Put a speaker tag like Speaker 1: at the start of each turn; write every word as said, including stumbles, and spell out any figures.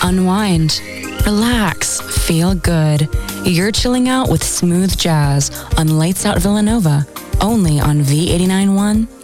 Speaker 1: unwind, relax, feel good. You're chilling out with smooth jazz on Lights Out Villanova, only on V eighty-nine point one